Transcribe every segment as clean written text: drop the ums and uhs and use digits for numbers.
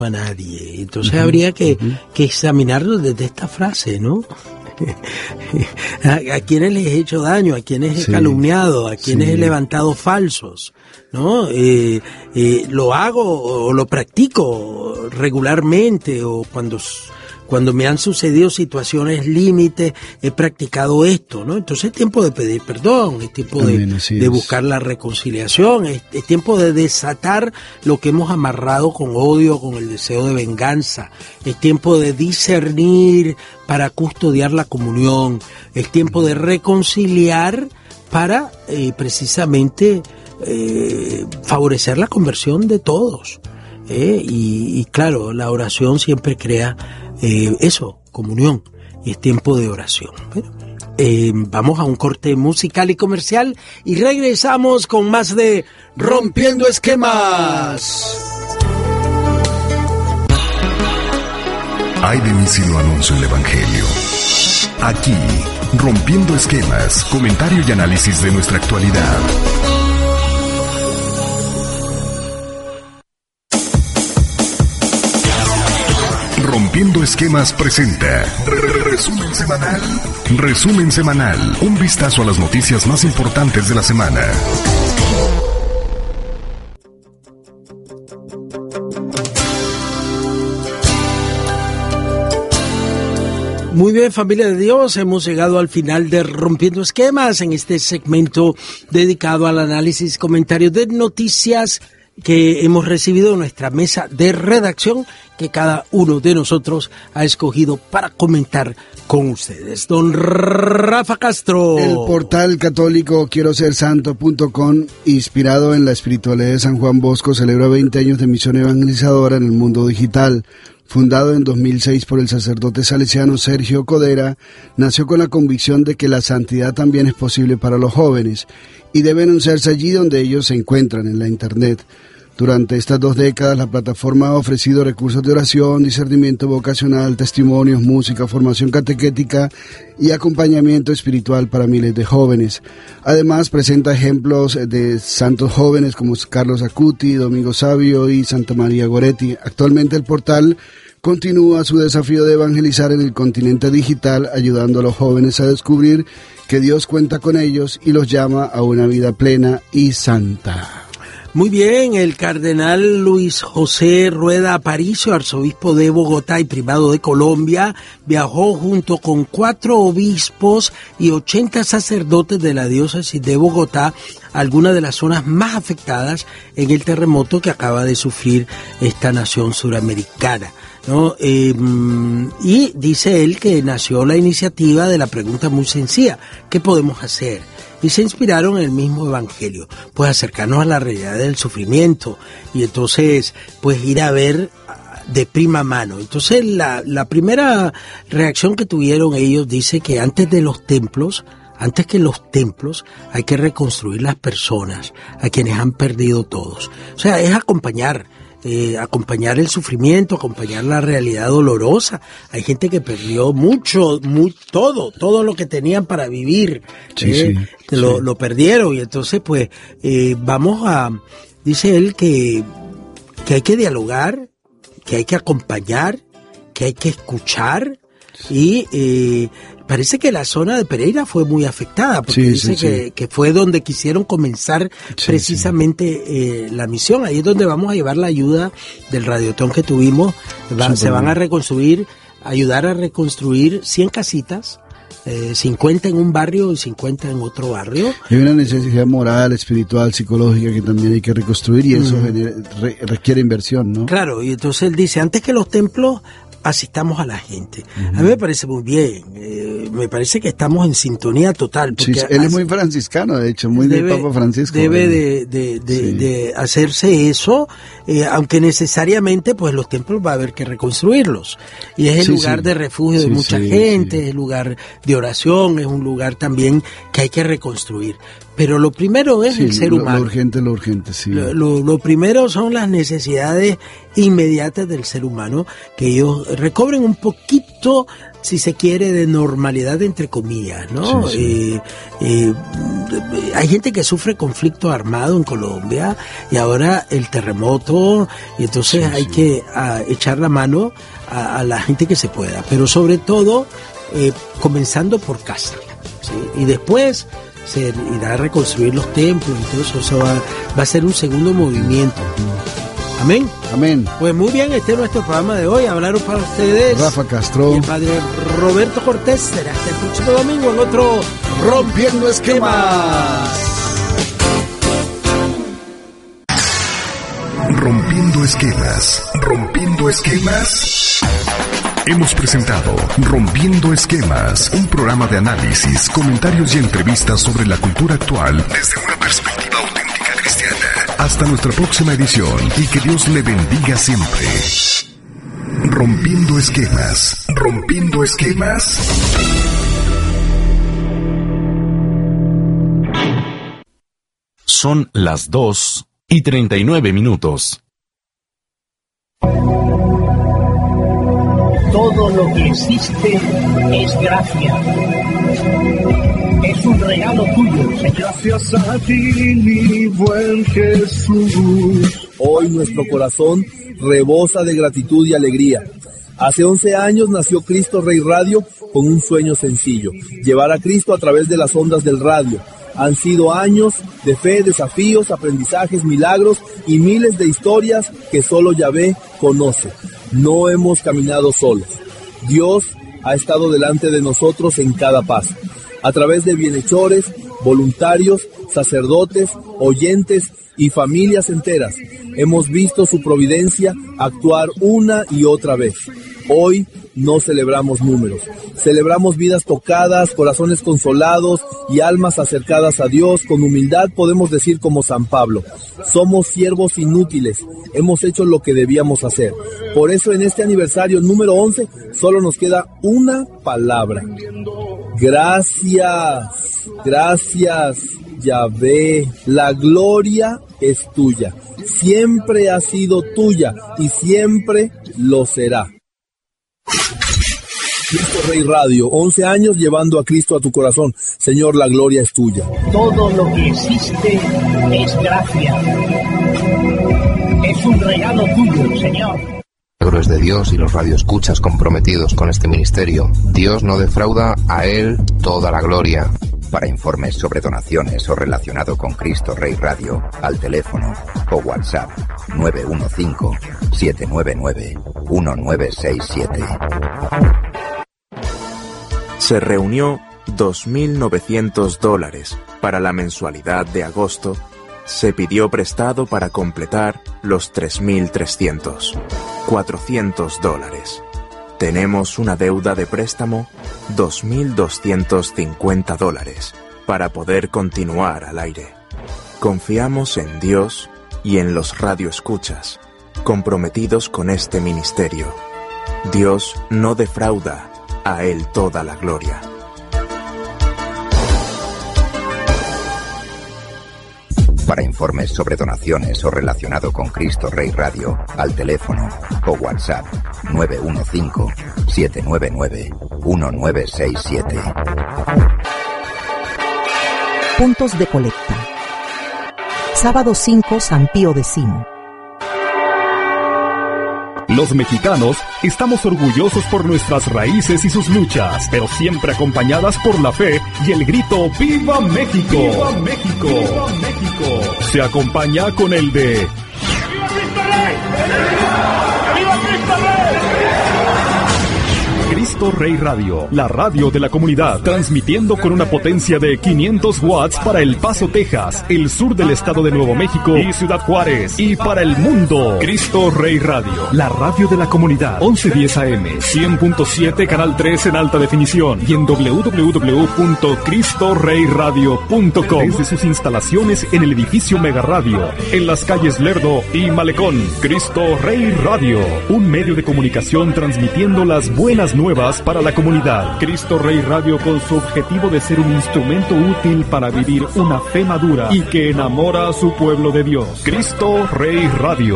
a nadie. Entonces habría que examinarlo desde esta frase, ¿no? A quienes les he hecho daño, a quienes he calumniado, a quienes he levantado falsos, ¿no? Lo hago o lo practico regularmente, o cuando me han sucedido situaciones límites, he practicado esto, ¿no? Entonces es tiempo de pedir perdón, es tiempo de buscar la reconciliación, es tiempo de desatar lo que hemos amarrado con odio, con el deseo de venganza, es tiempo de discernir para custodiar la comunión, es tiempo de reconciliar para precisamente favorecer la conversión de todos. Y claro, la oración siempre crea comunión, y es tiempo de oración. Bueno, vamos a un corte musical y comercial y regresamos con más de Rompiendo Esquemas. Ay de mí si no anuncio el Evangelio. Aquí, Rompiendo Esquemas, comentario y análisis de nuestra actualidad. Rompiendo Esquemas presenta Resumen Semanal. Resumen Semanal, un vistazo a las noticias más importantes de la semana. Muy bien, familia de Dios, hemos llegado al final de Rompiendo Esquemas, en este segmento dedicado al análisis y comentarios de noticias que hemos recibido en nuestra mesa de redacción, que cada uno de nosotros ha escogido para comentar con ustedes. Don Rafa Castro. El portal católico quierosersanto.com, inspirado en la espiritualidad de San Juan Bosco, celebra 20 años de misión evangelizadora en el mundo digital. Fundado en 2006 por el sacerdote salesiano Sergio Codera, nació con la convicción de que la santidad también es posible para los jóvenes y debe anunciarse allí donde ellos se encuentran, en la Internet. Durante estas 2 décadas, la plataforma ha ofrecido recursos de oración, discernimiento vocacional, testimonios, música, formación catequética y acompañamiento espiritual para miles de jóvenes. Además, presenta ejemplos de santos jóvenes como Carlos Acuti, Domingo Savio y Santa María Goretti. Actualmente el portal continúa su desafío de evangelizar en el continente digital, ayudando a los jóvenes a descubrir que Dios cuenta con ellos y los llama a una vida plena y santa. Muy bien, el cardenal Luis José Rueda Aparicio, arzobispo de Bogotá y primado de Colombia, viajó junto con 4 obispos y 80 sacerdotes de la diócesis de Bogotá a algunas de las zonas más afectadas en el terremoto que acaba de sufrir esta nación suramericana, ¿no? Y dice él que nació la iniciativa de la pregunta muy sencilla: ¿qué podemos hacer? Y se inspiraron en el mismo evangelio, pues acercarnos a la realidad del sufrimiento y entonces pues ir a ver de prima mano. Entonces la primera reacción que tuvieron ellos dice que antes que los templos hay que reconstruir las personas, a quienes han perdido todos. O sea, es acompañar el sufrimiento, acompañar la realidad dolorosa. Hay gente que perdió todo lo que tenían para vivir, lo perdieron, y entonces pues dice él que hay que dialogar, que hay que acompañar, que hay que escuchar, y parece que la zona de Pereira fue muy afectada, porque dice que fue donde quisieron comenzar precisamente la misión. Ahí es donde vamos a llevar la ayuda del radiotón que tuvimos. Se van a ayudar a reconstruir 100 casitas, 50 en un barrio y 50 en otro barrio. Hay una necesidad moral, espiritual, psicológica que también hay que reconstruir, y eso requiere inversión, ¿no? Claro, y entonces él dice, antes que los templos, asistamos a la gente. A mí me parece muy bien, me parece que estamos en sintonía total. Porque él es muy franciscano, de hecho, muy del Papa Francisco. Debe de hacerse eso, aunque necesariamente pues los templos va a haber que reconstruirlos. Y es el lugar de refugio de mucha gente, es el lugar de oración, es un lugar también que hay que reconstruir. Pero lo primero es el ser humano. Lo urgente, sí. Lo primero son las necesidades inmediatas del ser humano, que ellos recobren un poquito, si se quiere, de normalidad, entre comillas, ¿no? Sí. Hay gente que sufre conflicto armado en Colombia, y ahora el terremoto, y entonces hay que echar la mano a la gente que se pueda, pero sobre todo comenzando por casa, ¿sí? Y después se irá a reconstruir los templos y todo eso va a ser un segundo movimiento. Amén. Amén. Pues muy bien, este es nuestro programa de hoy. Hablaron para ustedes Rafa Castro y el padre Roberto Cortés. Será hasta el próximo domingo en otro Rompiendo Esquemas. Rompiendo Esquemas. Rompiendo Esquemas. Hemos presentado Rompiendo Esquemas, un programa de análisis, comentarios y entrevistas sobre la cultura actual desde una perspectiva auténtica cristiana. Hasta nuestra próxima edición y que Dios le bendiga siempre. Rompiendo Esquemas. Rompiendo Esquemas. Son las 2:39. Todo lo que existe es gracia. Es un regalo tuyo, Señor. Gracias a ti, mi buen Jesús. Hoy nuestro corazón rebosa de gratitud y alegría. Hace 11 años nació Cristo Rey Radio con un sueño sencillo: llevar a Cristo a través de las ondas del radio. Han sido años de fe, desafíos, aprendizajes, milagros y miles de historias que solo Yahvé conoce. No hemos caminado solos. Dios ha estado delante de nosotros en cada paso. A través de bienhechores, voluntarios, sacerdotes, oyentes y familias enteras, hemos visto su providencia actuar una y otra vez. Hoy no celebramos números, celebramos vidas tocadas, corazones consolados y almas acercadas a Dios. Con humildad podemos decir como San Pablo: somos siervos inútiles, hemos hecho lo que debíamos hacer. Por eso en este aniversario número 11 solo nos queda una palabra: gracias. Gracias, Yahvé. La gloria es tuya, siempre ha sido tuya y siempre lo será. Cristo Rey Radio, 11 años llevando a Cristo a tu corazón. Señor, la gloria es tuya. Todo lo que existe es gracia. Es un regalo tuyo, Señor. Es de Dios y los radioescuchas comprometidos con este ministerio. Dios no defrauda, a Él toda la gloria. Para informes sobre donaciones o relacionado con Cristo Rey Radio, al teléfono o WhatsApp 915-799-1967. Se reunió $2.900 para la mensualidad de agosto. Se pidió prestado para completar los 3.300. $400. Tenemos una deuda de préstamo, $2.250, para poder continuar al aire. Confiamos en Dios y en los radioescuchas, comprometidos con este ministerio. Dios no defrauda, a Él toda la gloria. Para informes sobre donaciones o relacionado con Cristo Rey Radio, al teléfono o WhatsApp 915-799-1967. Puntos de colecta. Sábado 5, San Pío X. Los mexicanos estamos orgullosos por nuestras raíces y sus luchas, pero siempre acompañadas por la fe y el grito ¡Viva México! ¡Viva México! ¡Viva México! Se acompaña con el de ¡Viva Cristo Rey! ¡Viva Cristo Rey! Cristo Rey Radio, la radio de la comunidad, transmitiendo con una potencia de 500 watts para El Paso, Texas, el sur del estado de Nuevo México y Ciudad Juárez, y para el mundo. Cristo Rey Radio, la radio de la comunidad, 1110 AM, 100.7, canal 3 en alta definición, y en www.cristoreyradio.com, desde sus instalaciones en el edificio Mega Radio, en las calles Lerdo y Malecón. Cristo Rey Radio, un medio de comunicación transmitiendo las buenas nuevas Noticias para la comunidad. Cristo Rey Radio, con su objetivo de ser un instrumento útil para vivir una fe madura y que enamora a su pueblo de Dios. Cristo Rey Radio.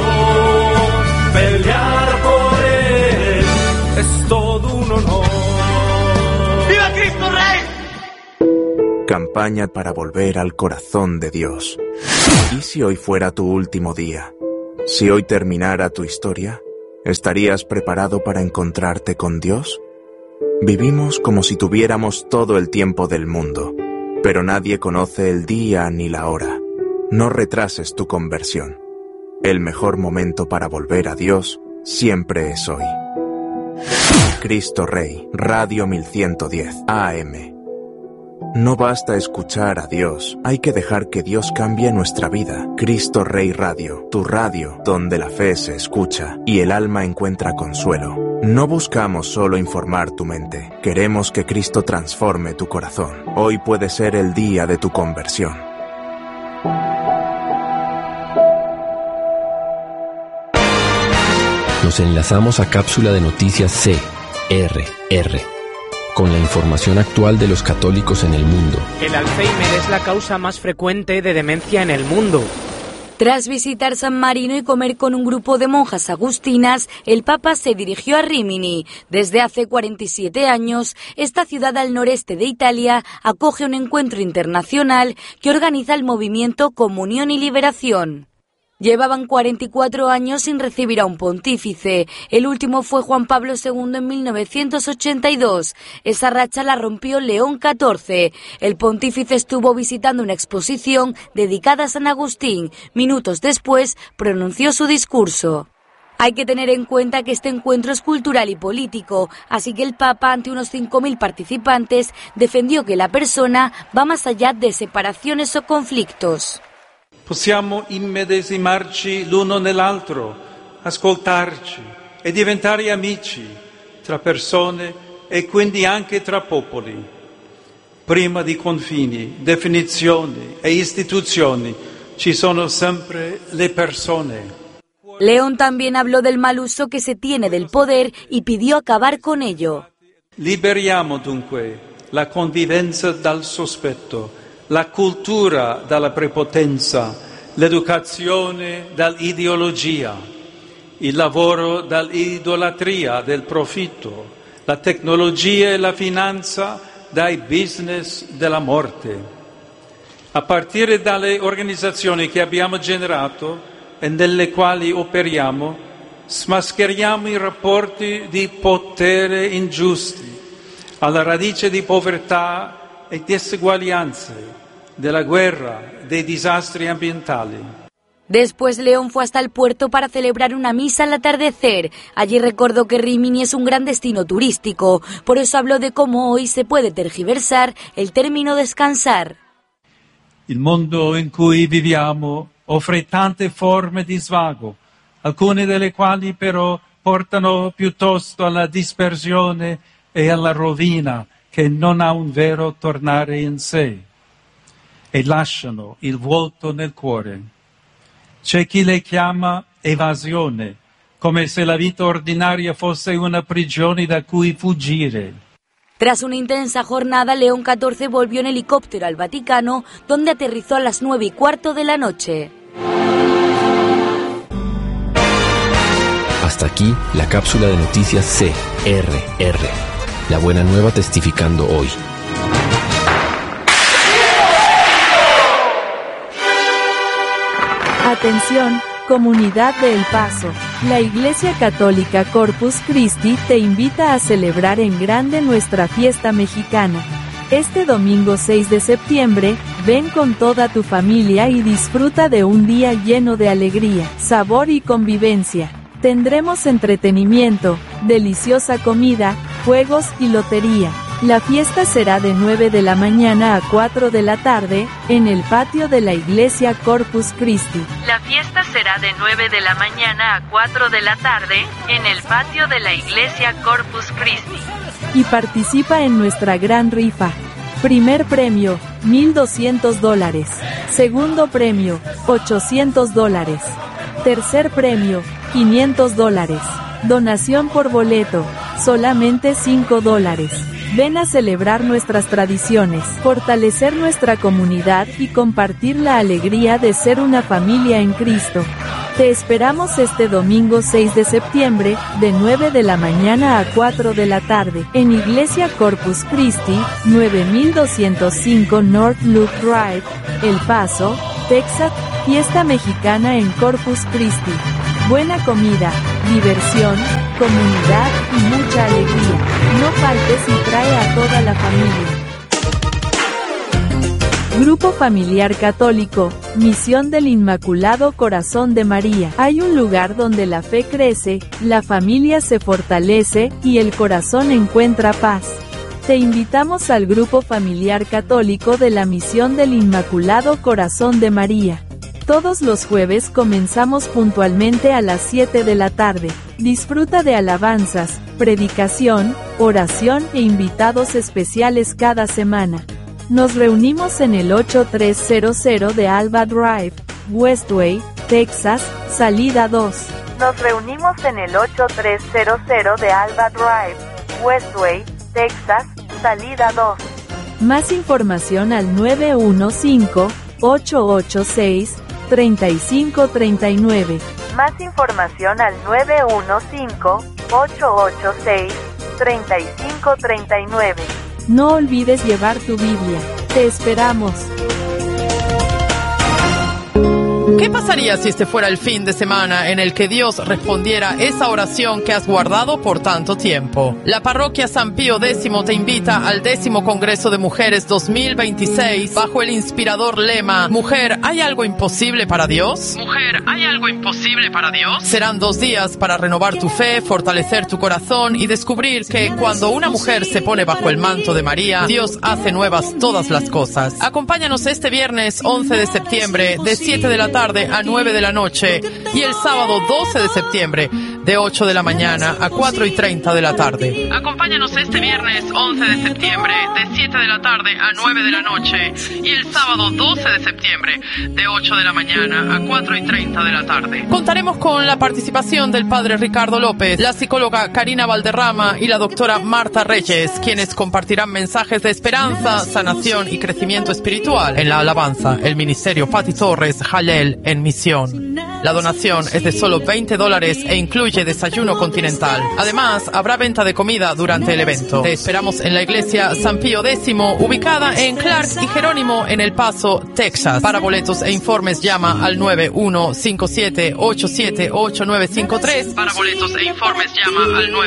Pelear por él es todo un honor. ¡Viva Cristo Rey! Campaña para volver al corazón de Dios. ¿Y si hoy fuera tu último día? Si hoy terminara tu historia, ¿estarías preparado para encontrarte con Dios? Vivimos como si tuviéramos todo el tiempo del mundo, pero nadie conoce el día ni la hora. No retrases tu conversión. El mejor momento para volver a Dios siempre es hoy. Cristo Rey, Radio 1110 AM. No basta escuchar a Dios, hay que dejar que Dios cambie nuestra vida. Cristo Rey Radio, tu radio, donde la fe se escucha y el alma encuentra consuelo. No buscamos solo informar tu mente, queremos que Cristo transforme tu corazón. Hoy puede ser el día de tu conversión. Nos enlazamos a cápsula de noticias CRR, con la información actual de los católicos en el mundo. El Alzheimer es la causa más frecuente de demencia en el mundo. Tras visitar San Marino y comer con un grupo de monjas agustinas, el Papa se dirigió a Rímini. Desde hace 47 años, esta ciudad al noreste de Italia acoge un encuentro internacional que organiza el movimiento Comunión y Liberación. Llevaban 44 años sin recibir a un pontífice. El último fue Juan Pablo II en 1982. Esa racha la rompió León XIV. El pontífice estuvo visitando una exposición dedicada a San Agustín. Minutos después pronunció su discurso. Hay que tener en cuenta que este encuentro es cultural y político, así que el Papa, ante unos 5.000 participantes, defendió que la persona va más allá de separaciones o conflictos. Possiamo immedesimarci l'uno nell'altro, ascoltarci e diventare amici tra persone e quindi anche tra popoli. Prima di confini, definizioni e istituzioni ci sono sempre le persone. León también habló del mal uso que se tiene del poder y pidió acabar con ello. Liberiamo dunque la convivenza dal sospetto, la cultura dalla prepotenza, l'educazione dall'ideologia, il lavoro dall'idolatria del profitto, la tecnologia e la finanza dai business della morte. A partire dalle organizzazioni che abbiamo generato e nelle quali operiamo, smascheriamo i rapporti di potere ingiusti, alla radice di povertà e diseguaglianze, de la guerra, de desastres ambientales. Después León fue hasta el puerto para celebrar una misa al atardecer. Allí recordó que Rímini es un gran destino turístico, por eso habló de cómo hoy se puede tergiversar el término descansar. Il mondo in cui viviamo offre tante forme di svago, alcune delle quali però portano piuttosto alla dispersione e alla rovina, che non ha un vero tornare in sé, e lasciano il vuoto nel cuore. C'è chi le chiama evasione, come se la vita ordinaria fosse una prigione da cui fuggire. Tras una intensa jornada, León XIV volvió en helicóptero al Vaticano, donde aterrizó a las 9:15 de la noche. Hasta aquí la cápsula de noticias CRR. La buena nueva testificando hoy. Atención, comunidad de El Paso. La Iglesia Católica Corpus Christi te invita a celebrar en grande nuestra fiesta mexicana. Este domingo 6 de septiembre, ven con toda tu familia y disfruta de un día lleno de alegría, sabor y convivencia. Tendremos entretenimiento, deliciosa comida, juegos y lotería. La fiesta será de 9 de la mañana a 4 de la tarde, en el patio de la Iglesia Corpus Christi. La fiesta será de 9 de la mañana a 4 de la tarde, en el patio de la Iglesia Corpus Christi. Y participa en nuestra gran rifa. Primer premio, $1,200. Segundo premio, $800. Tercer premio, $500. Donación por boleto, solamente $5. Ven a celebrar nuestras tradiciones, fortalecer nuestra comunidad y compartir la alegría de ser una familia en Cristo. Te esperamos este domingo 6 de septiembre, de 9 de la mañana a 4 de la tarde, en Iglesia Corpus Christi, 9205 North Loop Drive, El Paso, Texas, fiesta mexicana en Corpus Christi. Buena comida, diversión, comunidad y mucha alegría. No faltes y trae a toda la familia. Grupo Familiar Católico, Misión del Inmaculado Corazón de María. Hay un lugar donde la fe crece, la familia se fortalece y el corazón encuentra paz. Te invitamos al Grupo Familiar Católico de la Misión del Inmaculado Corazón de María. Todos los jueves comenzamos puntualmente a las 7 de la tarde. Disfruta de alabanzas, predicación, oración e invitados especiales cada semana. Nos reunimos en el 8300 de Alba Drive, Westway, Texas, salida 2. Nos reunimos en el 8300 de Alba Drive, Westway, Texas, salida 2. Más información al 915-886-3539. Más información al 915-886-3539. No olvides llevar tu Biblia. Te esperamos. ¿Qué pasaría si este fuera el fin de semana en el que Dios respondiera esa oración que has guardado por tanto tiempo? La parroquia San Pío X te invita al 10º Congreso de Mujeres 2026 bajo el inspirador lema Mujer, ¿hay algo imposible para Dios? Mujer, ¿hay algo imposible para Dios? Serán 2 días para renovar tu fe, fortalecer tu corazón y descubrir que cuando una mujer se pone bajo el manto de María, Dios hace nuevas todas las cosas. Acompáñanos este viernes 11 de septiembre de 7 de la tarde a 9 de la noche y el sábado 12 de septiembre de 8 de la mañana a 4:30 de la tarde. Acompáñanos este viernes 11 de septiembre de 7 de la tarde a 9 de la noche y el sábado 12 de septiembre de 8 de la mañana a 4:30 de la tarde. Contaremos con la participación del padre Ricardo López, la psicóloga Karina Valderrama y la doctora Marta Reyes, quienes compartirán mensajes de esperanza, sanación y crecimiento espiritual. En la alabanza, el ministerio Pati Torres Jalel en misión. La donación es de solo $20 e incluye desayuno continental. Además, habrá venta de comida durante el evento. Te esperamos en la iglesia San Pío X, ubicada en Clark y Jerónimo en El Paso, Texas. Para boletos e informes llama al 9157878953. Para boletos e informes llama al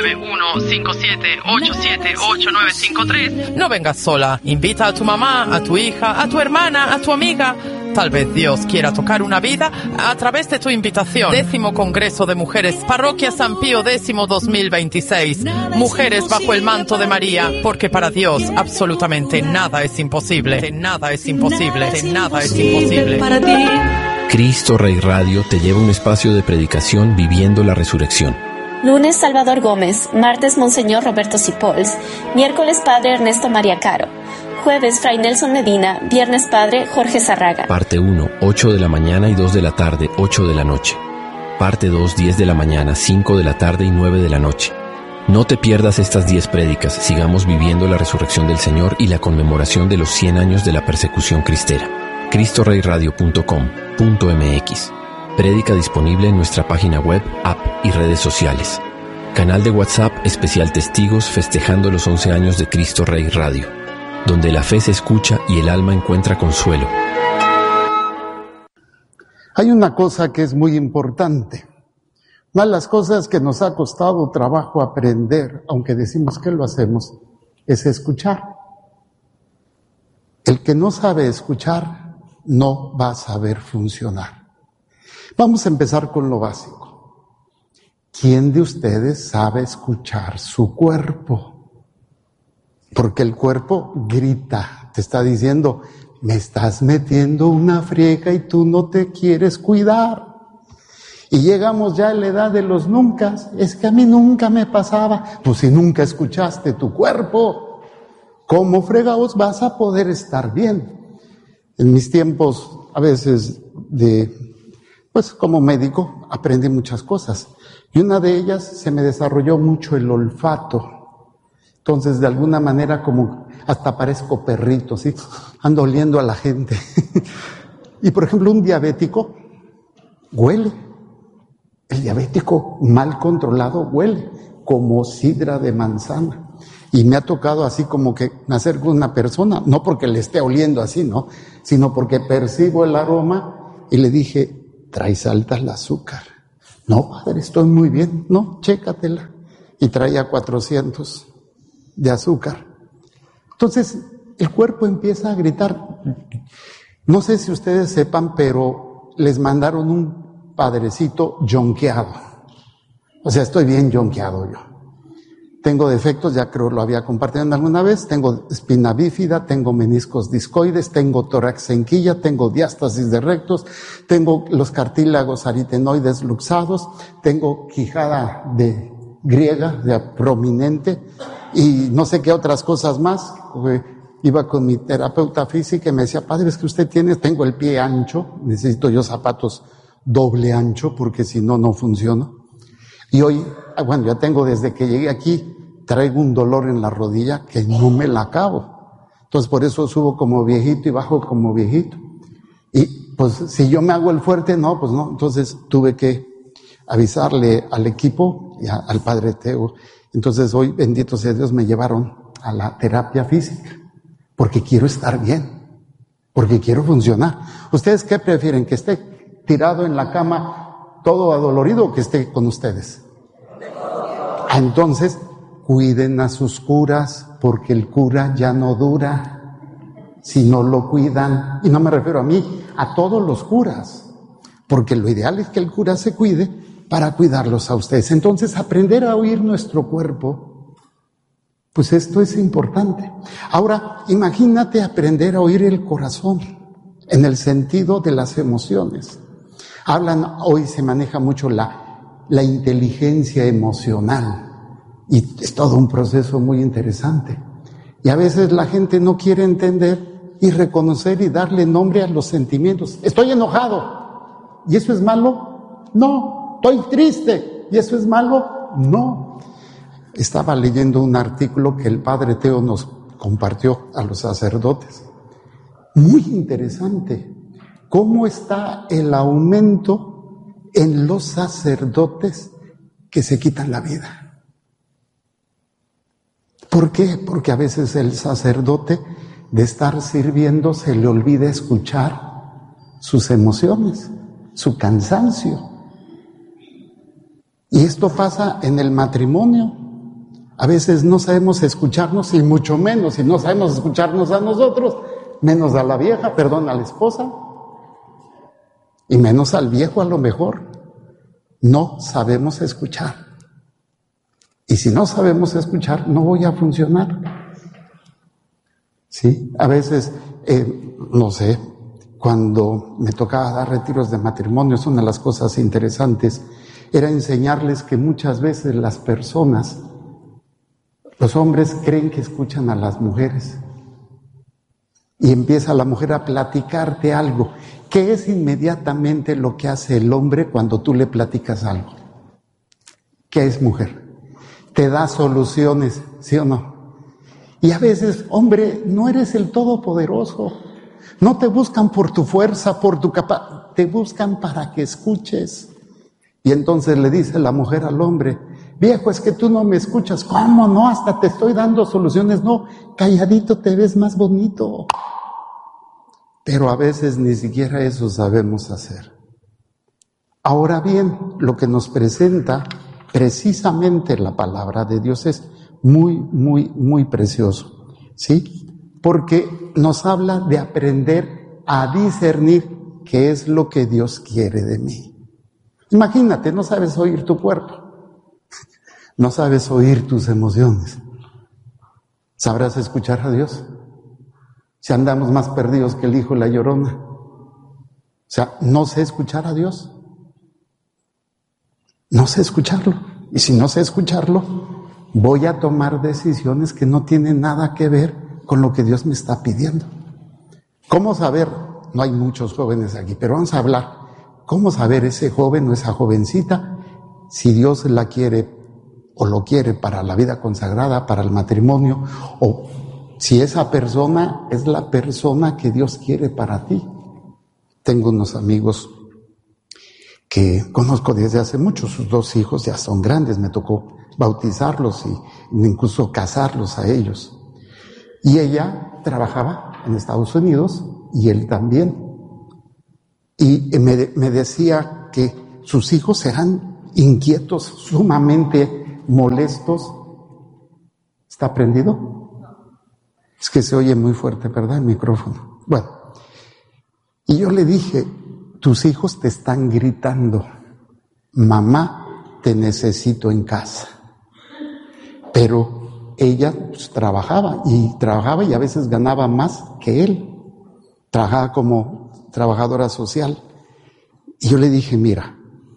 9157878953. No vengas sola. Invita a tu mamá, a tu hija, a tu hermana, a tu amiga. Tal vez Dios quiera tocar una vida a través de tu invitación. 10º Congreso de Mujeres, Parroquia San Pío X 2026. Mujeres bajo el manto de María, porque para Dios absolutamente nada es imposible. Nada es imposible. Nada es imposible. Para ti. Cristo Rey Radio te lleva a un espacio de predicación viviendo la resurrección. Lunes Salvador Gómez, martes Monseñor Roberto Cipols, miércoles Padre Ernesto María Caro. Jueves, Fray Nelson Medina. Viernes, Padre Jorge Zarraga. Parte 1, 8 de la mañana y 2 de la tarde, 8 de la noche. Parte 2, 10 de la mañana, 5 de la tarde y 9 de la noche. No te pierdas estas 10 prédicas. Sigamos viviendo la resurrección del Señor y la conmemoración de los 100 años de la persecución cristera. CristoReyRadio.com.mx. Prédica disponible en nuestra página web, app y redes sociales. Canal de WhatsApp especial Testigos festejando los 11 años de Cristo Rey Radio, donde la fe se escucha y el alma encuentra consuelo. Hay una cosa que es muy importante. Una de las cosas que nos ha costado trabajo aprender, aunque decimos que lo hacemos, es escuchar. El que no sabe escuchar no va a saber funcionar. Vamos a empezar con lo básico. ¿Quién de ustedes sabe escuchar su cuerpo? Porque el cuerpo grita, te está diciendo, me estás metiendo una friega y tú no te quieres cuidar. Y llegamos ya a la edad de los nunca, es que a mí nunca me pasaba. Pues si nunca escuchaste tu cuerpo, ¿cómo fregados vas a poder estar bien? En mis tiempos, a veces, como médico, aprendí muchas cosas. Y una de ellas se me desarrolló mucho el olfato. Entonces, de alguna manera, como hasta parezco perrito, ¿sí? Ando oliendo a la gente. Y, por ejemplo, un diabético huele. El diabético mal controlado huele como sidra de manzana. Y me ha tocado así como que me acerco a una persona, no porque le esté oliendo así, ¿no? Sino porque percibo el aroma y le dije, ¿traes alta el azúcar? No, padre, estoy muy bien. No, chécatela. Y traía 400 de azúcar. Entonces, el cuerpo empieza a gritar. No sé si ustedes sepan, pero les mandaron un padrecito yonqueado. O sea, estoy bien yonqueado yo. Tengo defectos, ya creo lo había compartido alguna vez. Tengo espina bífida, tengo meniscos discoides, tengo tórax en quilla, tengo diástasis de rectos, tengo los cartílagos aritenoides luxados, tengo quijada de griega, de prominente, y no sé qué otras cosas más. Iba con mi terapeuta física y me decía, padre, es que usted tengo el pie ancho, necesito yo zapatos doble ancho porque si no, no funciona. Y hoy, bueno, ya tengo desde que llegué aquí, traigo un dolor en la rodilla que no me la acabo. Entonces por eso subo como viejito y bajo como viejito. Y pues si yo me hago el fuerte, no, pues no. Entonces tuve que avisarle al equipo y al padre Teo. Entonces hoy, bendito sea Dios, me llevaron a la terapia física. Porque quiero estar bien. Porque quiero funcionar. ¿Ustedes qué prefieren? ¿Que esté tirado en la cama todo adolorido o que esté con ustedes? Entonces, cuiden a sus curas, porque el cura ya no dura si no lo cuidan. Y no me refiero a mí, a todos los curas, porque lo ideal es que el cura se cuide para cuidarlos a ustedes. Entonces, aprender a oír nuestro cuerpo, pues esto es importante. Ahora, imagínate aprender a oír el corazón, en el sentido de las emociones. Hoy se maneja mucho la inteligencia emocional y es todo un proceso muy interesante. Y a veces la gente no quiere entender y reconocer y darle nombre a los sentimientos. Estoy enojado, ¿y eso es malo? No. Estoy triste, ¿y eso es malo? No. Estaba leyendo un artículo que el padre Teo nos compartió a los sacerdotes. Muy interesante. ¿Cómo está el aumento en los sacerdotes que se quitan la vida? ¿Por qué? Porque a veces el sacerdote, de estar sirviendo, se le olvida escuchar sus emociones, su cansancio. Y esto pasa en el matrimonio. A veces no sabemos escucharnos, y mucho menos, si no sabemos escucharnos a nosotros, menos a la vieja, a la esposa. Y menos al viejo a lo mejor. No sabemos escuchar. Y si no sabemos escuchar, no voy a funcionar. Sí, a veces, no sé, cuando me tocaba dar retiros de matrimonios, una de las cosas interesantes era enseñarles que muchas veces las personas, los hombres creen que escuchan a las mujeres. Y empieza la mujer a platicarte algo. ¿Qué es inmediatamente lo que hace el hombre cuando tú le platicas algo? ¿Qué es, mujer? Te da soluciones, ¿sí o no? Y a veces, hombre, no eres el todopoderoso. No te buscan por tu fuerza, por tu capacidad. Te buscan para que escuches. Y entonces le dice la mujer al hombre, viejo, es que tú no me escuchas. ¿Cómo no? Hasta te estoy dando soluciones. No, calladito te ves más bonito. Pero a veces ni siquiera eso sabemos hacer. Ahora bien, lo que nos presenta precisamente la palabra de Dios es muy, muy, muy precioso, ¿sí? Porque nos habla de aprender a discernir qué es lo que Dios quiere de mí. Imagínate, no sabes oír tu cuerpo, no sabes oír tus emociones. ¿Sabrás escuchar a Dios? Si andamos más perdidos que el hijo y la llorona. O sea, no sé escuchar a Dios. No sé escucharlo. Y si no sé escucharlo, voy a tomar decisiones que no tienen nada que ver con lo que Dios me está pidiendo. ¿Cómo saber? No hay muchos jóvenes aquí, pero vamos a hablar. ¿Cómo saber ese joven o esa jovencita si Dios la quiere o lo quiere para la vida consagrada, para el matrimonio, o si esa persona es la persona que Dios quiere para ti. Tengo unos amigos que conozco desde hace mucho, sus 2 hijos ya son grandes, me tocó bautizarlos y incluso casarlos a ellos. Y ella trabajaba en Estados Unidos y él también. Y me decía que sus hijos eran inquietos, sumamente molestos. ¿Está prendido? Es que se oye muy fuerte, ¿verdad? El micrófono. Bueno, y yo le dije, tus hijos te están gritando, mamá, te necesito en casa. Pero ella pues, trabajaba y a veces ganaba más que él. Trabajaba como trabajadora social. Y yo le dije, mira,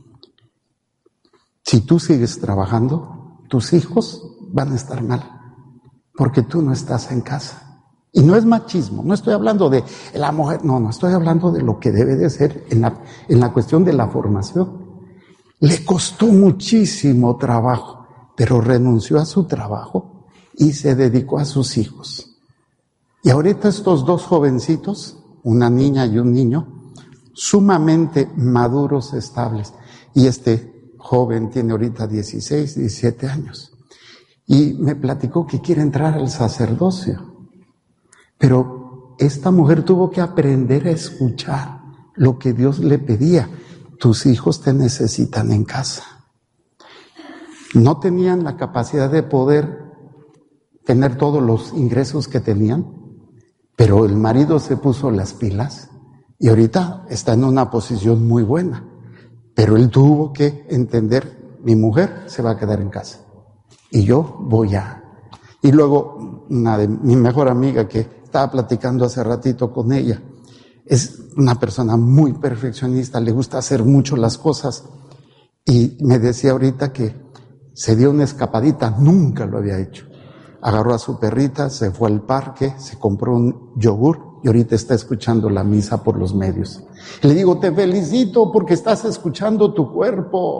si tú sigues trabajando, tus hijos van a estar mal, porque tú no estás en casa. Y no es machismo, no estoy hablando de la mujer, no estoy hablando de lo que debe de ser en la cuestión de la formación. Le costó muchísimo trabajo, pero renunció a su trabajo y se dedicó a sus hijos. Y ahorita estos 2 jovencitos, una niña y un niño, sumamente maduros, estables. Y este joven tiene ahorita 16, 17 años. Y me platicó que quiere entrar al sacerdocio. Pero esta mujer tuvo que aprender a escuchar lo que Dios le pedía. Tus hijos te necesitan en casa. No tenían la capacidad de poder tener todos los ingresos que tenían, pero el marido se puso las pilas y ahorita está en una posición muy buena. Pero él tuvo que entender, mi mujer se va a quedar en casa y yo voy a... Y luego una de mi mejor amiga que estaba platicando hace ratito con ella, es una persona muy perfeccionista, le gusta hacer mucho las cosas y me decía ahorita que se dio una escapadita, nunca lo había hecho. Agarró a su perrita, se fue al parque, se compró un yogur y ahorita está escuchando la misa por los medios. Y le digo, te felicito porque estás escuchando tu cuerpo.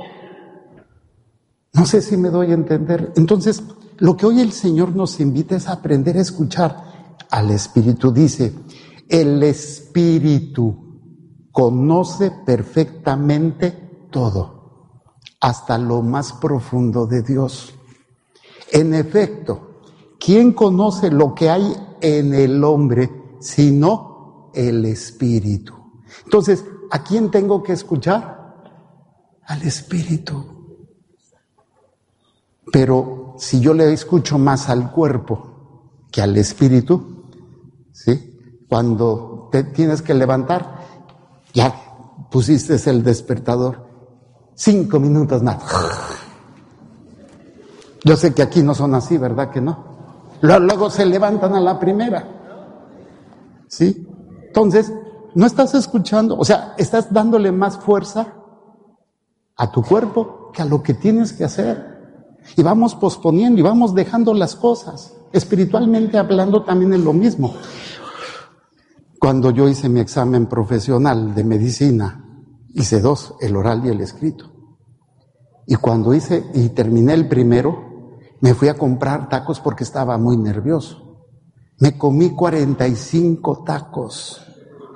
No sé si me doy a entender. Entonces, lo que hoy el Señor nos invita es a aprender a escuchar al Espíritu. Dice, el Espíritu conoce perfectamente todo, hasta lo más profundo de Dios. En efecto, ¿quién conoce lo que hay en el hombre sino el Espíritu? Entonces, ¿a quién tengo que escuchar? Al Espíritu. Pero si yo le escucho más al cuerpo que al Espíritu, ¿sí? Cuando te tienes que levantar, ya pusiste el despertador, 5 minutos más. Yo sé que aquí no son así, ¿verdad que no? Luego se levantan a la primera, ¿sí? Entonces, no estás escuchando, o sea, estás dándole más fuerza a tu cuerpo que a lo que tienes que hacer. Y vamos posponiendo y vamos dejando las cosas. Espiritualmente hablando también es lo mismo. Cuando yo hice mi examen profesional de medicina, hice 2, el oral y el escrito. Y cuando hice y terminé el primero, me fui a comprar tacos porque estaba muy nervioso. Me comí 45 tacos.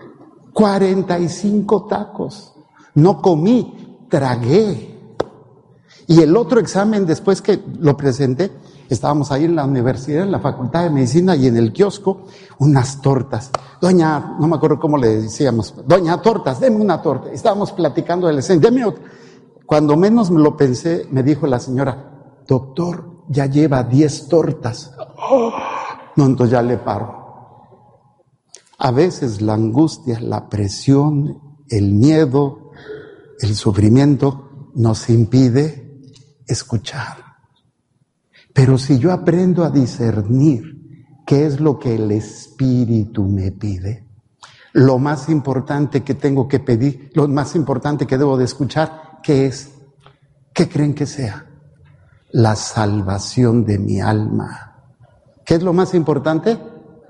45 tacos. No comí, tragué. Y el otro examen, después que lo presenté, estábamos ahí en la universidad, en la Facultad de Medicina, y en el kiosco, unas tortas. Doña, no me acuerdo cómo le decíamos, doña Tortas, deme una torta. Estábamos platicando del examen, deme otra. Cuando menos me lo pensé, me dijo la señora, doctor, ya lleva 10 tortas. No, entonces ya le paro. A veces la angustia, la presión, el miedo, el sufrimiento nos impide escuchar. Pero si yo aprendo a discernir qué es lo que el Espíritu me pide, lo más importante que tengo que pedir, lo más importante que debo de escuchar, ¿qué es? ¿Qué creen que sea? La salvación de mi alma. ¿Qué es lo más importante?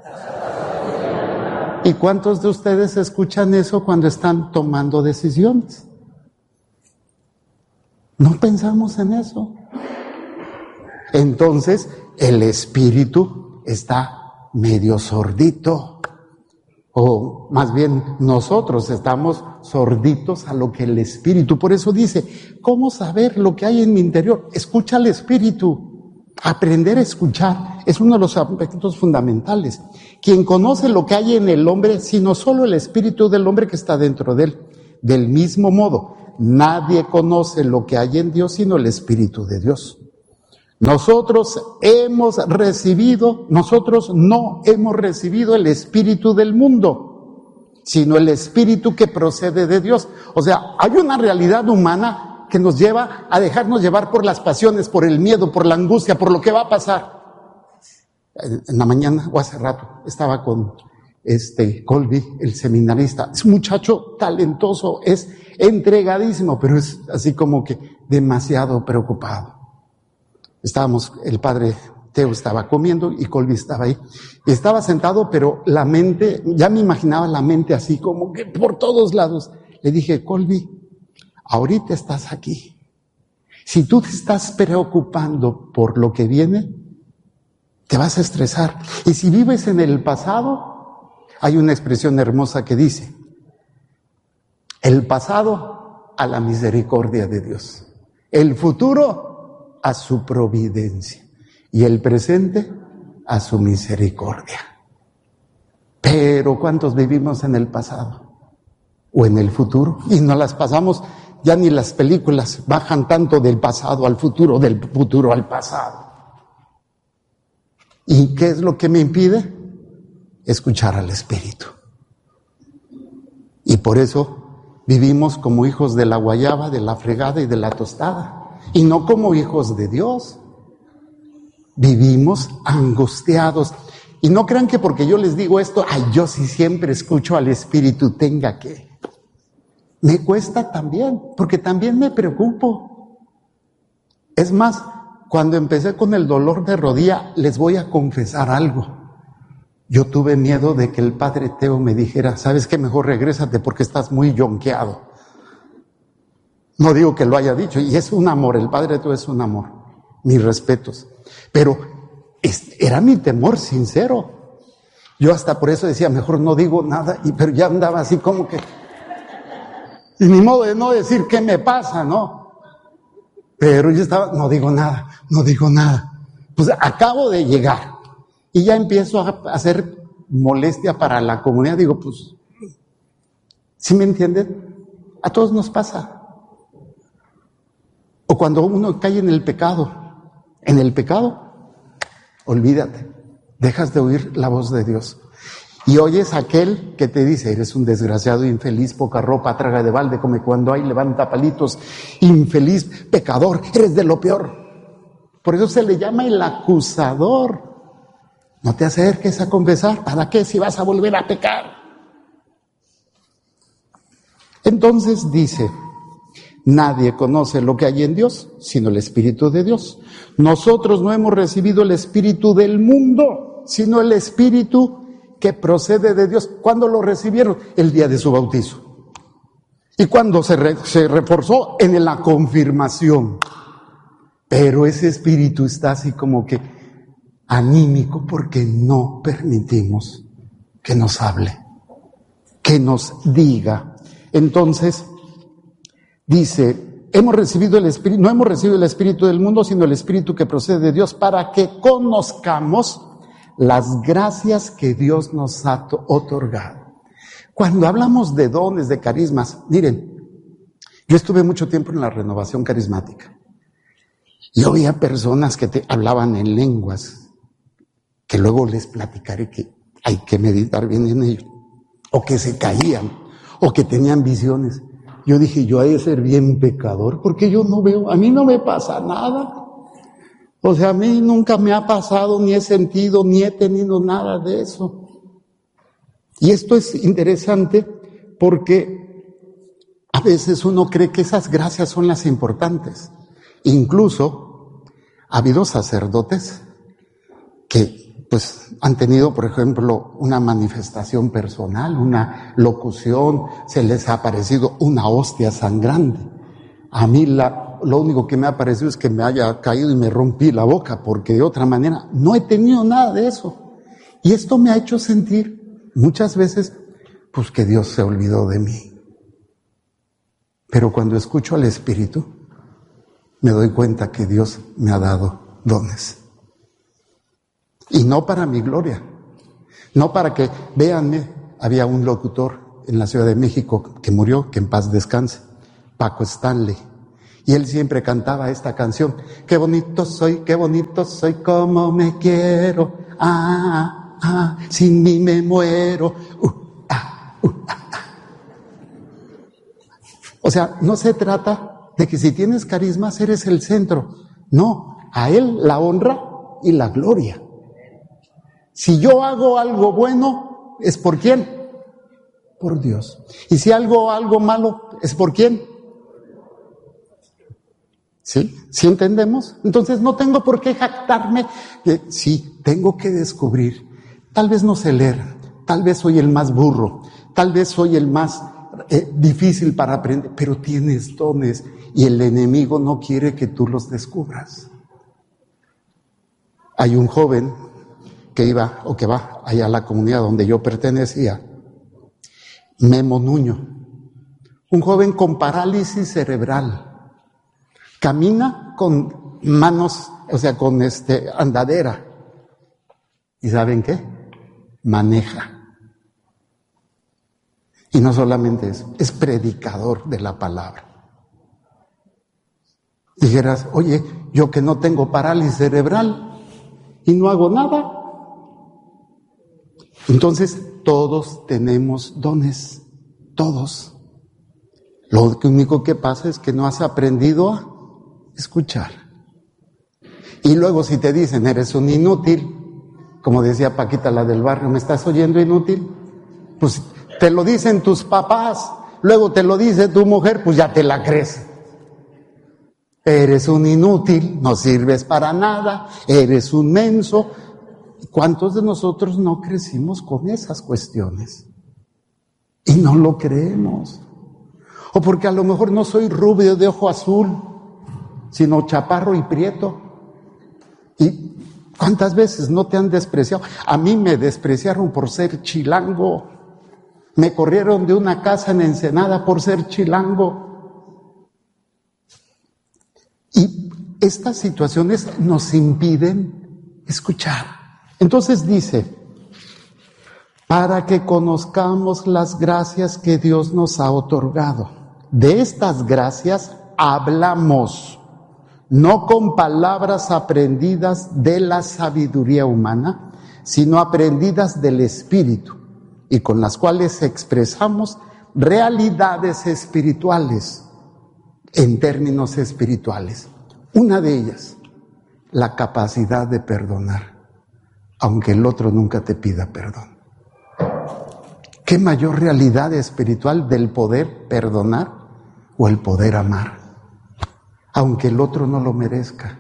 ¿Y cuántos de ustedes escuchan eso cuando están tomando decisiones? No pensamos en eso. Entonces, el espíritu está medio sordito. O más bien, nosotros estamos sorditos a lo que el espíritu. Por eso dice, ¿cómo saber lo que hay en mi interior? Escucha al espíritu. Aprender a escuchar es uno de los aspectos fundamentales. Quien conoce lo que hay en el hombre, sino solo el espíritu del hombre que está dentro de él. Del mismo modo, nadie conoce lo que hay en Dios, sino el espíritu de Dios. Nosotros no hemos recibido el espíritu del mundo, sino el espíritu que procede de Dios. O sea, hay una realidad humana que nos lleva a dejarnos llevar por las pasiones, por el miedo, por la angustia, por lo que va a pasar. En la mañana o hace rato estaba con Colby, el seminarista. Es un muchacho talentoso, es entregadísimo, pero es así como que demasiado preocupado. El padre Teo estaba comiendo y Colby estaba ahí. Estaba sentado, pero la mente, ya me imaginaba la mente así como que por todos lados. Le dije, Colby, ahorita estás aquí. Si tú te estás preocupando por lo que viene, te vas a estresar. Y si vives en el pasado, hay una expresión hermosa que dice, el pasado a la misericordia de Dios, el futuro a su providencia y el presente a su misericordia. Pero ¿cuántos vivimos en el pasado o en el futuro? Y nos las pasamos, ya ni las películas bajan tanto del pasado al futuro, del futuro al pasado. ¿Y qué es lo que me impide? Escuchar al Espíritu. Y por eso vivimos como hijos de la guayaba, de la fregada y de la tostada. Y no como hijos de Dios. Vivimos angustiados. Y no crean que porque yo les digo esto, yo sí siempre escucho al Espíritu, tenga que. Me cuesta también, porque también me preocupo. Es más, cuando empecé con el dolor de rodilla, les voy a confesar algo. Yo tuve miedo de que el padre Teo me dijera, ¿sabes qué? Mejor regrésate porque estás muy yonqueado. No digo que lo haya dicho, y es un amor, el padre Teo es un amor, mis respetos. Pero era mi temor sincero. Yo hasta por eso decía, mejor no digo nada, pero ya andaba así como que... Y ni modo de no decir qué me pasa, ¿no? Pero yo estaba, no digo nada. Pues acabo de llegar, y ya empiezo a hacer molestia para la comunidad. Digo, pues, ¿sí me entienden? A todos nos pasa. O cuando uno cae en el pecado, olvídate, dejas de oír la voz de Dios. Y oyes a aquel que te dice, eres un desgraciado, infeliz, poca ropa, traga de balde, come cuando hay, levanta palitos, infeliz, pecador, eres de lo peor. Por eso se le llama el acusador. No te acerques a confesar, ¿para qué si vas a volver a pecar? Entonces dice, nadie conoce lo que hay en Dios, sino el Espíritu de Dios. Nosotros no hemos recibido el Espíritu del mundo, sino el Espíritu que procede de Dios. ¿Cuándo lo recibieron? El día de su bautizo. ¿Y cuándo se reforzó? En la confirmación. Pero ese Espíritu está así como que anímico porque no permitimos que nos hable, que nos diga. Entonces, dice, no hemos recibido el Espíritu del mundo, sino el Espíritu que procede de Dios, para que conozcamos las gracias que Dios nos ha otorgado. Cuando hablamos de dones, de carismas, miren, yo estuve mucho tiempo en la renovación carismática y oía personas que te hablaban en lenguas, que luego les platicaré que hay que meditar bien en ello, o que se caían, o que tenían visiones. Yo dije, yo he de ser bien pecador, porque yo no veo, a mí no me pasa nada. O sea, a mí nunca me ha pasado, ni he sentido, ni he tenido nada de eso. Y esto es interesante porque a veces uno cree que esas gracias son las importantes. Incluso ha habido sacerdotes que pues han tenido, por ejemplo, una manifestación personal, una locución, se les ha aparecido una hostia sangrante. A mí la lo único que me ha parecido es que me haya caído y me rompí la boca, porque de otra manera no he tenido nada de eso. Y esto me ha hecho sentir muchas veces, pues, que Dios se olvidó de mí. Pero cuando escucho al Espíritu, me doy cuenta que Dios me ha dado dones. Y no para mi gloria, no para que, véanme, había un locutor en la Ciudad de México que murió, que en paz descanse, Paco Stanley. Y él siempre cantaba esta canción: qué bonito soy, cómo me quiero, sin mí me muero, O sea, no se trata de que si tienes carismas eres el centro. No, a Él la honra y la gloria. Si yo hago algo bueno, ¿es por quién? Por Dios. Y si hago algo malo, ¿es por quién? ¿Sí? ¿Sí entendemos? Entonces no tengo por qué jactarme. Sí, tengo que descubrir. Tal vez no sé leer, tal vez soy el más burro, tal vez soy el más difícil para aprender, pero tienes dones y el enemigo no quiere que tú los descubras. Hay un joven que iba o que va allá a la comunidad donde yo pertenecía, Memo Nuño, un joven con parálisis cerebral, camina con manos, o sea, con andadera, y ¿saben qué? Maneja. Y no solamente eso, es predicador de la palabra. Dijeras, oye, yo que no tengo parálisis cerebral y no hago nada. Entonces, todos tenemos dones, todos. Lo único que pasa es que no has aprendido a escuchar. Y luego si te dicen, eres un inútil, como decía Paquita, la del barrio, ¿me estás oyendo, inútil? Pues te lo dicen tus papás, luego te lo dice tu mujer, pues ya te la crees. Eres un inútil, no sirves para nada, eres un menso. ¿Cuántos de nosotros no crecimos con esas cuestiones? Y no lo creemos. O porque a lo mejor no soy rubio de ojo azul, sino chaparro y prieto. ¿Y cuántas veces no te han despreciado? A mí me despreciaron por ser chilango. Me corrieron de una casa en Ensenada por ser chilango. Y estas situaciones nos impiden escuchar. Entonces dice, para que conozcamos las gracias que Dios nos ha otorgado. De estas gracias hablamos, no con palabras aprendidas de la sabiduría humana, sino aprendidas del Espíritu, y con las cuales expresamos realidades espirituales en términos espirituales. Una de ellas, la capacidad de perdonar, aunque el otro nunca te pida perdón. ¿Qué mayor realidad espiritual del poder perdonar o el poder amar, aunque el otro no lo merezca?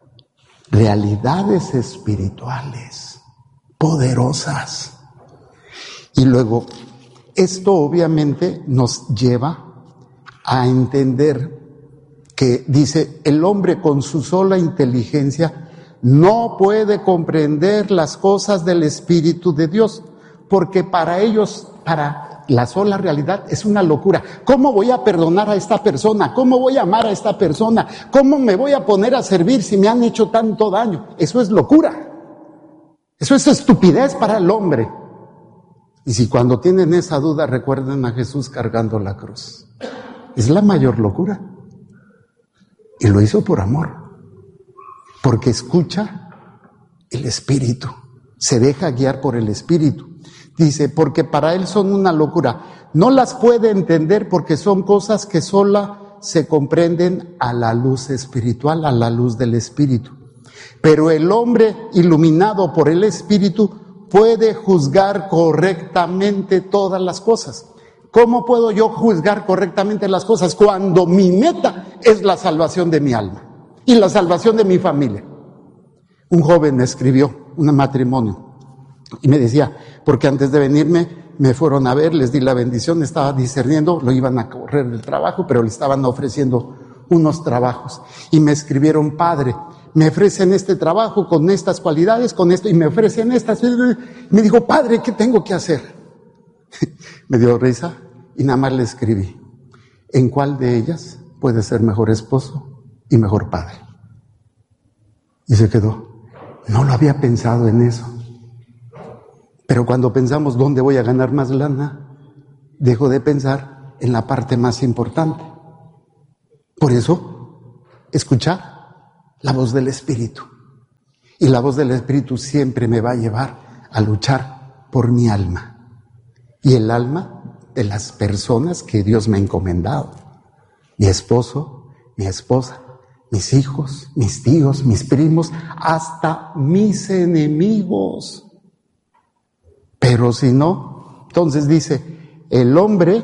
Realidades espirituales poderosas. Y luego, esto obviamente nos lleva a entender que dice, el hombre con su sola inteligencia no puede comprender las cosas del Espíritu de Dios, porque para ellos, para la sola realidad, es una locura. ¿Cómo voy a perdonar a esta persona? ¿Cómo voy a amar a esta persona? ¿Cómo me voy a poner a servir si me han hecho tanto daño? Eso es locura. Eso es estupidez para el hombre. Y si cuando tienen esa duda recuerden a Jesús cargando la cruz. Es la mayor locura. Y lo hizo por amor. Porque escucha el Espíritu. Se deja guiar por el Espíritu. Dice, porque para él son una locura. No las puede entender porque son cosas que sola se comprenden a la luz espiritual, a la luz del Espíritu. Pero el hombre iluminado por el Espíritu puede juzgar correctamente todas las cosas. ¿Cómo puedo yo juzgar correctamente las cosas? Cuando mi meta es la salvación de mi alma y la salvación de mi familia. Un joven escribió un matrimonio y me decía, porque antes de venirme me fueron a ver, les di la bendición, estaba discerniendo, lo iban a correr del trabajo, pero le estaban ofreciendo unos trabajos y me escribieron: padre, me ofrecen este trabajo con estas cualidades, con esto, y me ofrecen estas. Me dijo: padre, ¿qué tengo que hacer? Me dio risa y nada más le escribí: ¿en cuál de ellas puede ser mejor esposo y mejor padre? Y se quedó. No lo había pensado en eso. Pero cuando pensamos dónde voy a ganar más lana, dejo de pensar en la parte más importante. Por eso, escuchar la voz del Espíritu. Y la voz del Espíritu siempre me va a llevar a luchar por mi alma. Y el alma de las personas que Dios me ha encomendado. Mi esposo, mi esposa, mis hijos, mis tíos, mis primos, hasta mis enemigos. Pero si no, entonces dice, el hombre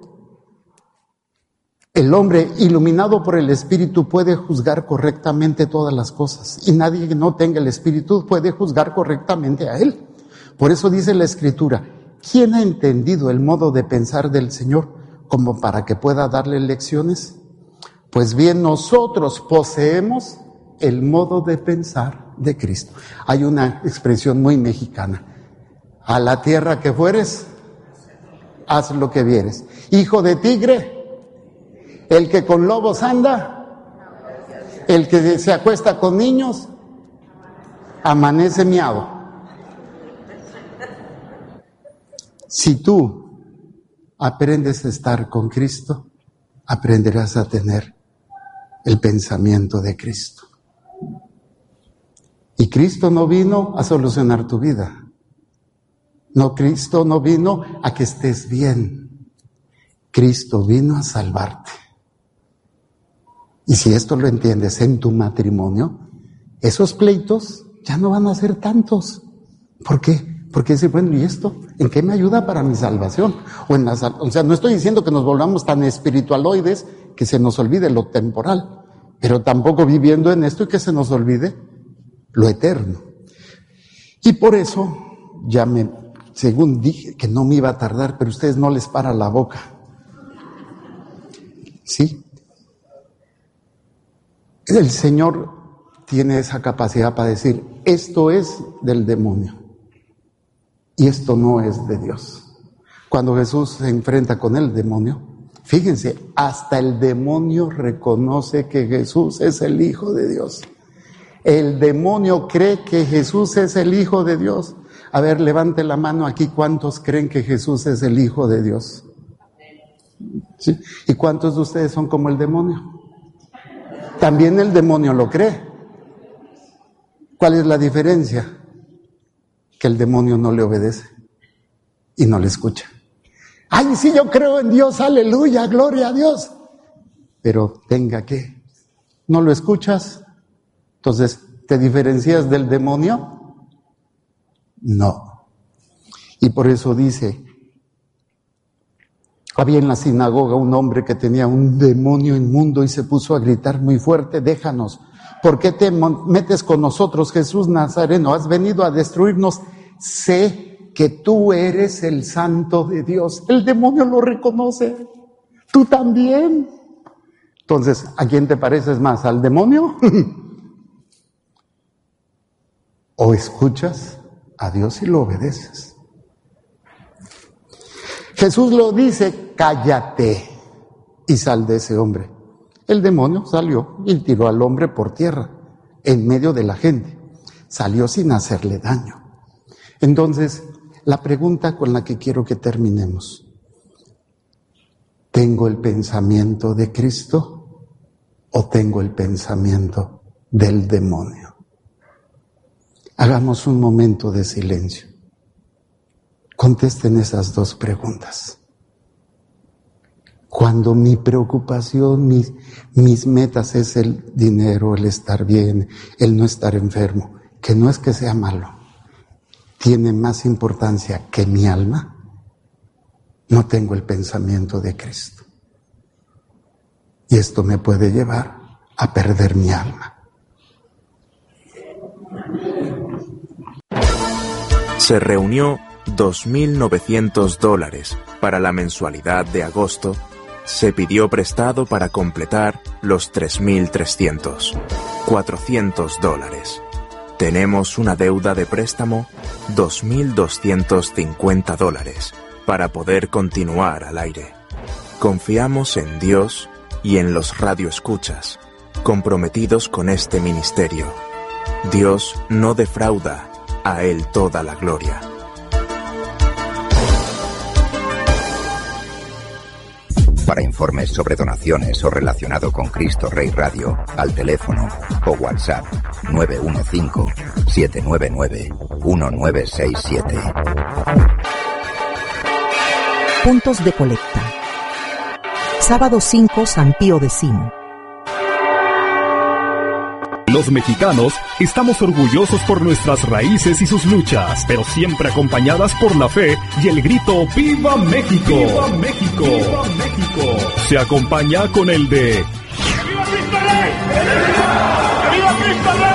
iluminado por el Espíritu puede juzgar correctamente todas las cosas, y nadie que no tenga el Espíritu puede juzgar correctamente a él. Por eso dice la Escritura: ¿quién ha entendido el modo de pensar del Señor como para que pueda darle lecciones? Pues bien, nosotros poseemos el modo de pensar de Cristo. Hay una expresión muy mexicana: a la tierra que fueres, haz lo que vieres. Hijo de tigre, el que con lobos anda, el que se acuesta con niños, amanece miado. Si tú aprendes a estar con Cristo, aprenderás a tener el pensamiento de Cristo. Y Cristo no vino a solucionar tu vida. No, Cristo no vino a que estés bien. Cristo vino a salvarte. Y si esto lo entiendes en tu matrimonio, esos pleitos ya no van a ser tantos. ¿Por qué? Porque dice, bueno, ¿y esto? ¿En qué me ayuda para mi salvación? O sea, no estoy diciendo que nos volvamos tan espiritualoides que se nos olvide lo temporal, pero tampoco viviendo en esto y que se nos olvide lo eterno. Y por eso, según dije que no me iba a tardar, pero a ustedes no les para la boca. ¿Sí? El Señor tiene esa capacidad para decir, esto es del demonio y esto no es de Dios. Cuando Jesús se enfrenta con el demonio, fíjense, hasta el demonio reconoce que Jesús es el Hijo de Dios. El demonio cree que Jesús es el Hijo de Dios. A ver, levante la mano aquí, ¿cuántos creen que Jesús es el Hijo de Dios? ¿Sí? ¿Y cuántos de ustedes son como el demonio? También el demonio lo cree. ¿Cuál es la diferencia? Que el demonio no le obedece y no le escucha. ¡Ay, sí, yo creo en Dios! ¡Aleluya! ¡Gloria a Dios! Pero tenga que, ¿no lo escuchas? Entonces, ¿te diferencias del demonio? No. Y por eso dice, había en la sinagoga un hombre que tenía un demonio inmundo y se puso a gritar muy fuerte, déjanos, ¿por qué te metes con nosotros, Jesús Nazareno? Has venido a destruirnos, sé que tú eres el Santo de Dios. El demonio lo reconoce, tú también. Entonces, ¿a quién te pareces más? ¿Al demonio? ¿O escuchas a Dios y lo obedeces? Jesús lo dice, cállate y sal de ese hombre. El demonio salió y tiró al hombre por tierra, en medio de la gente. Salió sin hacerle daño. Entonces, la pregunta con la que quiero que terminemos. ¿Tengo el pensamiento de Cristo o tengo el pensamiento del demonio? Hagamos un momento de silencio. Contesten esas dos preguntas. Cuando mi preocupación, mis metas es el dinero, el estar bien, el no estar enfermo, que no es que sea malo, tiene más importancia que mi alma, no tengo el pensamiento de Cristo. Y esto me puede llevar a perder mi alma. Se reunió $2,900 para la mensualidad de agosto, se pidió prestado para completar los 3.300, $400. Tenemos una deuda de préstamo, $2.250, para poder continuar al aire. Confiamos en Dios y en los radioescuchas, comprometidos con este ministerio. Dios no defrauda, a Él toda la gloria. Para informes sobre donaciones o relacionado con Cristo Rey Radio, al teléfono o WhatsApp 915-799-1967. Puntos de colecta. Sábado 5, San Pío X. Los mexicanos estamos orgullosos por nuestras raíces y sus luchas, pero siempre acompañadas por la fe y el grito ¡Viva México! ¡Viva México! ¡Viva México! Se acompaña con el de ¡Viva Cristo Rey! ¡Viva Cristo Rey!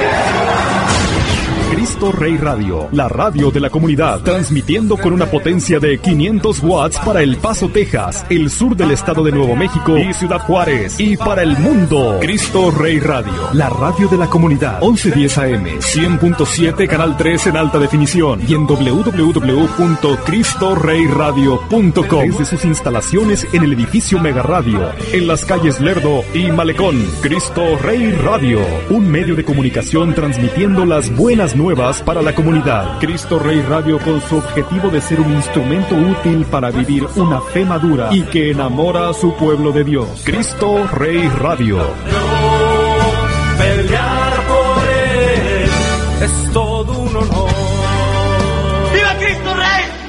Cristo Rey Radio, la radio de la comunidad, transmitiendo con una potencia de 500 watts para El Paso, Texas, el sur del estado de Nuevo México y Ciudad Juárez, y para el mundo. Cristo Rey Radio, la radio de la comunidad, 1110 AM, 100.7, canal 3 en alta definición, y en www.cristoreyradio.com, desde sus instalaciones en el edificio Mega Radio, en las calles Lerdo y Malecón. Cristo Rey Radio, un medio de comunicación transmitiendo las buenas nuevas para la comunidad. Cristo Rey Radio, con su objetivo de ser un instrumento útil para vivir una fe madura y que enamora a su pueblo de Dios. Cristo Rey Radio. Pelear por Él es todo un honor. ¡Viva Cristo Rey!